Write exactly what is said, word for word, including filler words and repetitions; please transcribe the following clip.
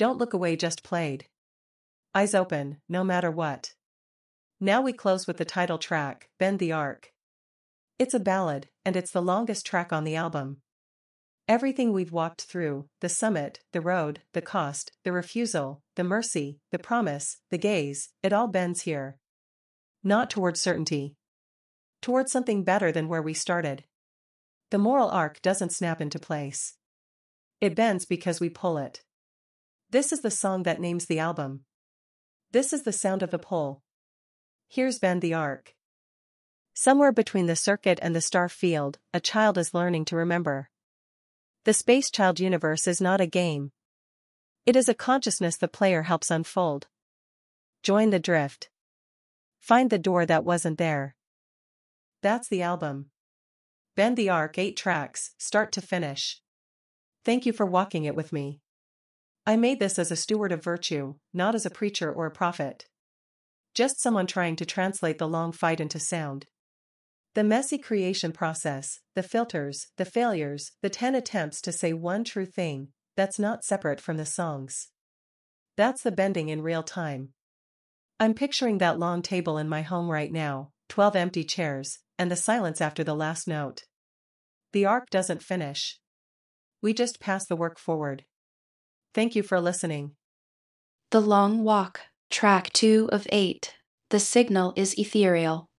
Don't look away just played. Eyes open, no matter what. Now we close with the title track, Bend the Arc. It's a ballad, and it's the longest track on the album. Everything we've walked through, the summit, the road, the cost, the refusal, the mercy, the promise, the gaze, it all bends here. Not toward certainty. Toward something better than where we started. The moral arc doesn't snap into place. It bends because we pull it. This is the song that names the album. This is the sound of the pull. Here's Bend the Arc. Somewhere between the circuit and the star field, a child is learning to remember. The Space Child universe is not a game. It is a consciousness the player helps unfold. Join the drift. Find the door that wasn't there. That's the album. Bend the Arc, eight tracks, start to finish. Thank you for walking it with me. I made this as a steward of virtue, not as a preacher or a prophet. Just someone trying to translate the long fight into sound. The messy creation process, the filters, the failures, the ten attempts to say one true thing, that's not separate from the songs. That's the bending in real time. I'm picturing that long table in my home right now, twelve empty chairs, and the silence after the last note. The arc doesn't finish. We just pass the work forward. Thank you for listening. The Long Walk, track two of eight. The signal is ethereal.